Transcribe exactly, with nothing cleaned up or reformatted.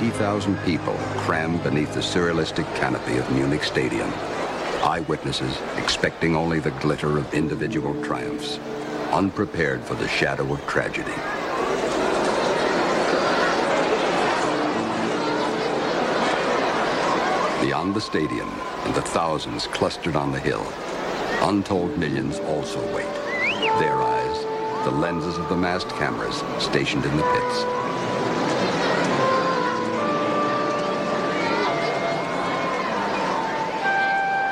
eighty thousand people crammed beneath the surrealistic canopy of Munich Stadium. Eyewitnesses expecting only the glitter of individual triumphs, unprepared for the shadow of tragedy. Beyond the stadium and the thousands clustered on the hill, untold millions also wait. Their eyes, the lenses of the massed cameras stationed in the pits.